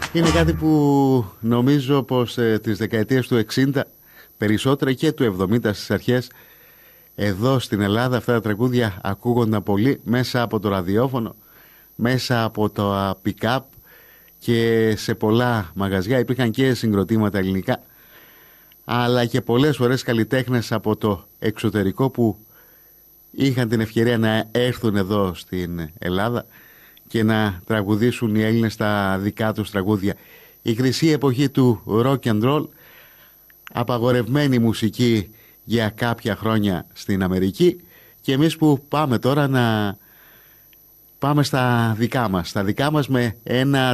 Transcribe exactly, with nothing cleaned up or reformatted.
Είναι κάτι που νομίζω πως ε, τις δεκαετίες του εξήντα, περισσότερα και του εβδομήντα στις αρχές, εδώ στην Ελλάδα αυτά τα τραγούδια ακούγονταν πολύ μέσα από το ραδιόφωνο, μέσα από το pick-up και σε πολλά μαγαζιά. Υπήρχαν και συγκροτήματα ελληνικά, αλλά και πολλές φορές καλλιτέχνες από το εξωτερικό που είχαν την ευκαιρία να έρθουν εδώ στην Ελλάδα και να τραγουδήσουν οι Έλληνες τα δικά τους τραγούδια. Η χρυσή εποχή του rock and roll, απαγορευμένη μουσική για κάποια χρόνια στην Αμερική, και εμείς που πάμε τώρα να πάμε στα δικά μας, στα δικά μας με ένα